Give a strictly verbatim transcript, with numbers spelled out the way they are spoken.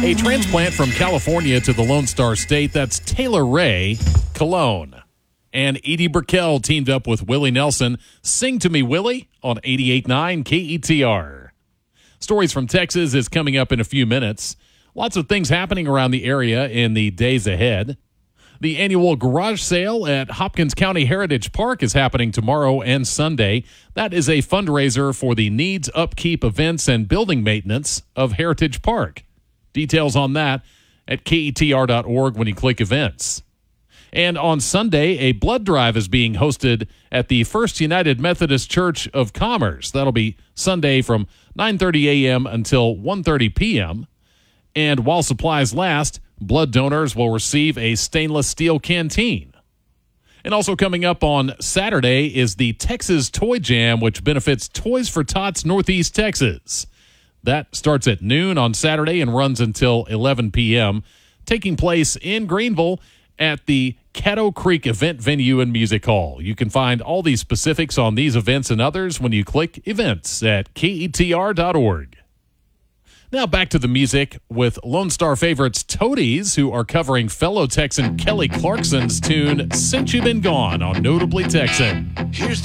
A transplant from California to the Lone Star State, that's Taylor Ray Cologne. And Edie Brickell teamed up with Willie Nelson. Sing to Me, Willie, on eighty-eight point nine K E T R. Stories from Texas is coming up in a few minutes. Lots of things happening around the area in the days ahead. The annual garage sale at Hopkins County Heritage Park is happening tomorrow and Sunday. That is a fundraiser for the needs, upkeep, events, and building maintenance of Heritage Park. Details on that at K E T R dot org when you click events. And on Sunday, a blood drive is being hosted at the First United Methodist Church of Commerce. That'll be Sunday from nine thirty a.m. until one thirty p.m. And while supplies last, blood donors will receive a stainless steel canteen. And also coming up on Saturday is the Texas Toy Jam, which benefits Toys for Tots Northeast Texas. That starts at noon on Saturday and runs until eleven p.m., taking place in Greenville at the Caddo Creek Event Venue and Music Hall. You can find all these specifics on these events and others when you click events at K E T R dot org. Now back to the music with Lone Star favorites Toadies, who are covering fellow Texan Kelly Clarkson's tune Since You've Been Gone on Notably Texan. Here's